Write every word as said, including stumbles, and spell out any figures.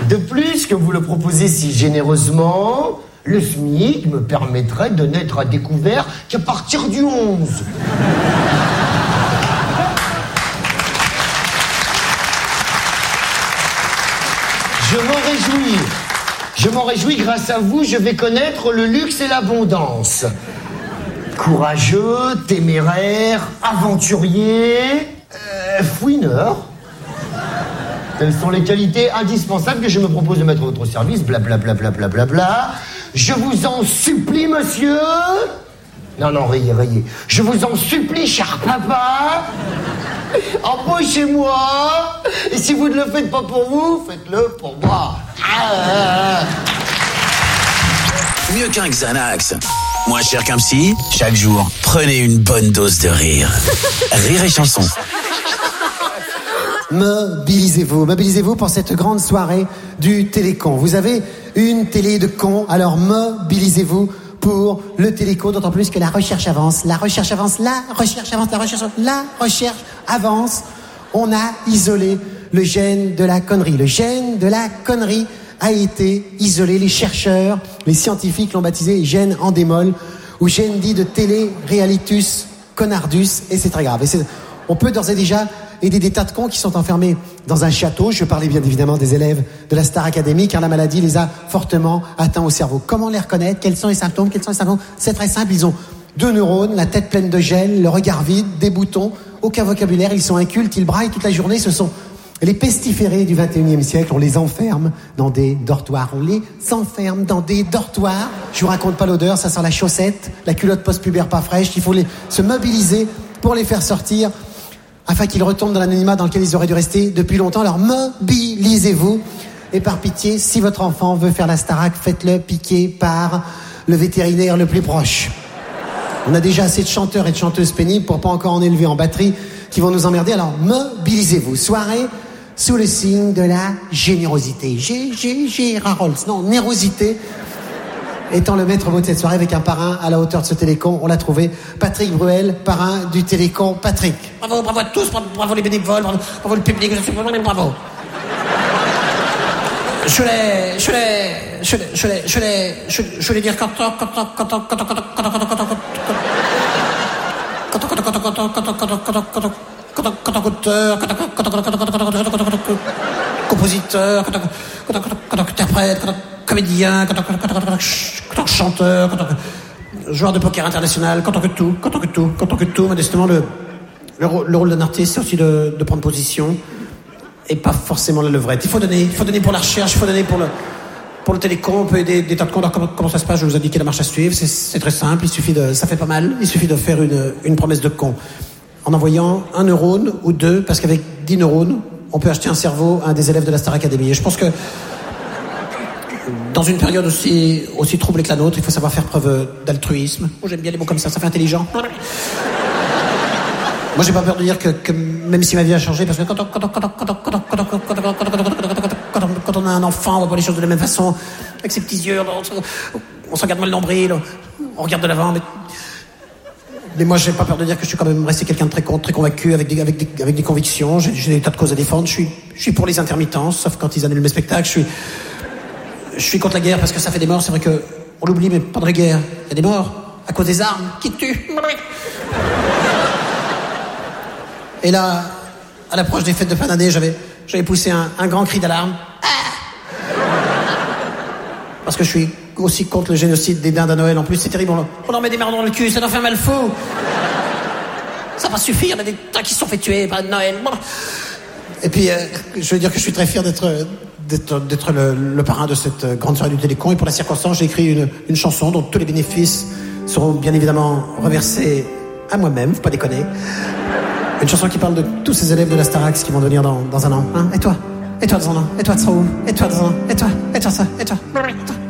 De plus, que vous le proposez si généreusement, le SMIC me permettrait de n'être à découvert qu'à partir du onze. Je m'en réjouis. Je m'en réjouis, grâce à vous, je vais connaître le luxe et l'abondance. Courageux, téméraire, aventurier, euh, fouineur. Telles sont les qualités indispensables que je me propose de mettre à votre service, blablabla, bla, bla, bla, bla, bla. Je vous en supplie, monsieur. Non, non, riez, riez. Je vous en supplie, cher papa. Embauchez-moi. Et si vous ne le faites pas pour vous, faites-le pour moi. Ah. Mieux qu'un Xanax. Moins cher qu'un psy. Chaque jour, prenez une bonne dose de rire. Rire et chanson. Mobilisez-vous, mobilisez-vous pour cette grande soirée du télécon. Vous avez une télé de cons, alors mobilisez-vous pour le télécon, d'autant plus que la recherche avance, la recherche avance, la recherche avance, la recherche avance, la recherche avance. On a isolé le gène de la connerie. Le gène de la connerie a été isolé. Les chercheurs, les scientifiques l'ont baptisé gène endémol ou gène dit de télé-réalitus connardus, et c'est très grave. Et c'est, on peut d'ores et déjà aider des tas de cons qui sont enfermés dans un château. Je parlais bien évidemment des élèves de la Star Academy, car la maladie les a fortement atteints au cerveau. Comment les reconnaître? Quels sont les symptômes? Quels sont les symptômes? C'est très simple, ils ont deux neurones, la tête pleine de gel, le regard vide, des boutons, aucun vocabulaire, ils sont incultes, ils braillent toute la journée. Ce sont les pestiférés du vingt et unième siècle. On les enferme dans des dortoirs. On les enferme dans des dortoirs. Je vous raconte pas l'odeur, ça sent la chaussette, la culotte post-pubère pas fraîche. Il faut les, se mobiliser pour les faire sortir, afin qu'ils retombent dans l'anonymat dans lequel ils auraient dû rester depuis longtemps. Alors mobilisez-vous. Et par pitié, si votre enfant veut faire la Starac, faites-le piquer par le vétérinaire le plus proche. On a déjà assez de chanteurs et de chanteuses pénibles pour pas encore en élever en batterie qui vont nous emmerder. Alors mobilisez-vous. Soirée sous le signe de la générosité. G, G, Gérard Rolls. Non, nérosité. Étant le maître mot de cette soirée avec un parrain à la hauteur de ce télécon, on l'a trouvé, Patrick Bruel, parrain du télécon. Patrick. Bravo, bravo à tous, bravo, bravo les bénévoles, bravo, bravo le public, bravo. Je l'ai, je l'ai, je l'ai, je l'ai, je l'ai, je je voulais dire quand on, quand on, quand on, quand on, quand on, quand on, quand on, quand on, quand on, quand on, quand on, quand on, quand on, quand on, quand on, quand on, auteur, quand on, quand on, quand on, quand on, quand on, quand on, compositeur, quand on, quand on, quand on, interprète, quand on, comédien, quand on, quand on, quand on, quand on, chanteur, quand on, joueur de poker international, quand on que tout, quand on que tout, quand on que tout, modestement, le, le, le rôle d'un artiste, c'est aussi de, de prendre position, et pas forcément la levrette. Il faut donner, il faut donner pour la recherche, il faut donner pour le, pour le télécom, on peut aider des tas de cons. Alors, comment, comment ça se passe? Je vais vous indiquer la marche à suivre, c'est, c'est très simple, il suffit de, ça fait pas mal, il suffit de faire une, une promesse de con. En envoyant un neurone ou deux, parce qu'avec dix neurones, on peut acheter un cerveau à un des élèves de la Star Academy. Et je pense que dans une période aussi, aussi troublée que la nôtre, il faut savoir faire preuve d'altruisme. Oh, j'aime bien les mots comme ça, ça fait intelligent. Moi, j'ai pas peur de dire que, que même si ma vie a changé, parce que quand on, quand on, quand on, quand on, quand on, quand on, quand on, quand on, quand on, quand on, quand on a un enfant, on voit pas les choses de la même façon, avec ses petits yeux, on, on se regarde moins le nombril, on regarde de l'avant, mais, mais moi, j'ai pas peur de dire que je suis quand même resté quelqu'un de très, très convaincu, avec des, avec des, avec des convictions. J'ai, j'ai des tas de causes à défendre. Je suis, je suis pour les intermittences, sauf quand ils annulent mes spectacles. Je suis, je suis contre la guerre parce que ça fait des morts. C'est vrai que on l'oublie, mais pendant la guerre, il y a des morts à cause des armes qui tuent. Et là, à l'approche des fêtes de fin d'année, j'avais, j'avais poussé un, un grand cri d'alarme. Ah parce que je suis aussi contre le génocide des dindes à Noël. En plus, c'est terrible. On, on en met des marrons dans le cul, ça leur fait un mal fou. Ça va pas suffire, il y a des tas qui se sont fait tuer par Noël. Et puis, euh, je veux dire que je suis très fier d'être, d'être, d'être le, le parrain de cette grande soirée du télécon. Et pour la circonstance, j'ai écrit une, une chanson dont tous les bénéfices seront bien évidemment reversés à moi-même, faut pas déconner. Une chanson qui parle de tous ces élèves de la Starax qui vont venir dans, dans un an. Hein, et toi? Et toi dans un an? Et toi, tu seras où? Et toi dans un an? Et toi? Et toi ça? Et toi?